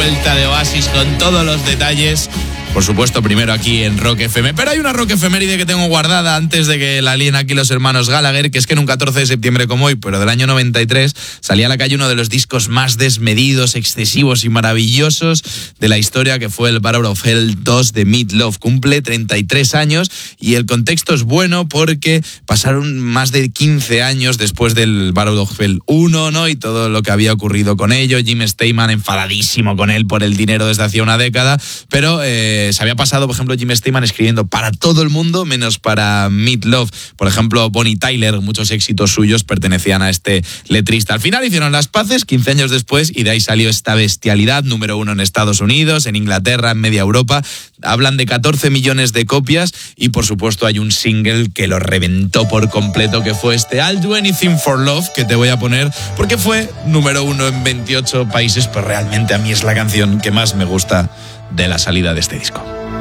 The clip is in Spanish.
vuelta de Oasis con todos los detalles. Por supuesto, primero aquí en Rock FM. Pero hay una rock efeméride que tengo guardada antes de que la líen aquí los hermanos Gallagher, que es que en un 14 de septiembre como hoy, pero del año 93, salía a la calle uno de los discos más desmedidos, excesivos y maravillosos de la historia, que fue el Battle of Hell 2 de Meat Loaf. Cumple 33 años y el contexto es bueno porque pasaron más de 15 años después del Battle of Hell 1, ¿no? Y todo lo que había ocurrido con ello. Jim Steinman enfadadísimo con él por el dinero desde hacía una década, pero se había pasado, por ejemplo, Jim Steinman escribiendo para todo el mundo, menos para Meat Loaf. Por ejemplo, Bonnie Tyler, muchos éxitos suyos pertenecían a este letrista. Al final hicieron las paces 15 años después y de ahí salió esta bestialidad, número 1 en Estados Unidos, en Inglaterra, en media Europa. Hablan de 14 millones de copias y, por supuesto, hay un single que lo reventó por completo, que fue este I'll Do Anything for Love, que te voy a poner porque fue número 1 en 28 países, pero realmente a mí es la canción que más me gusta de la salida de este disco.